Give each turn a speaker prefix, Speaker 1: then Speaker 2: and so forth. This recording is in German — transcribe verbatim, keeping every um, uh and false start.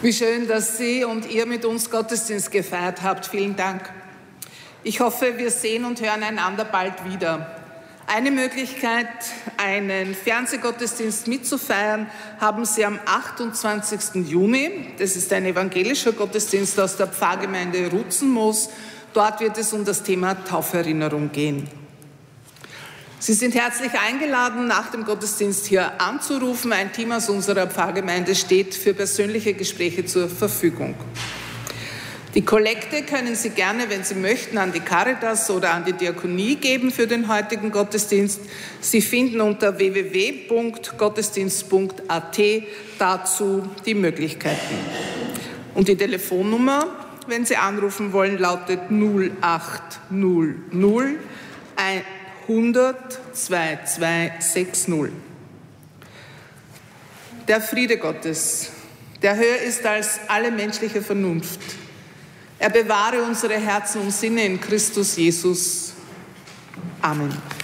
Speaker 1: Wie schön, dass Sie und ihr mit uns Gottesdienst gefeiert habt. Vielen Dank. Ich hoffe, wir sehen und hören einander bald wieder. Eine Möglichkeit, einen Fernsehgottesdienst mitzufeiern, haben Sie am achtundzwanzigsten Juni. Das ist ein evangelischer Gottesdienst aus der Pfarrgemeinde Rutzenmoos. Dort wird es um das Thema Tauferinnerung gehen. Sie sind herzlich eingeladen, nach dem Gottesdienst hier anzurufen. Ein Team aus unserer Pfarrgemeinde steht für persönliche Gespräche zur Verfügung. Die Kollekte können Sie gerne, wenn Sie möchten, an die Caritas oder an die Diakonie geben für den heutigen Gottesdienst. Sie finden unter w w w punkt gottesdienst punkt a t dazu die Möglichkeiten. Und die Telefonnummer, wenn Sie anrufen wollen, lautet null acht null null hundert zweiundzwanzig sechzig. Der Friede Gottes, der höher ist als alle menschliche Vernunft. Er bewahre unsere Herzen und Sinne in Christus Jesus. Amen.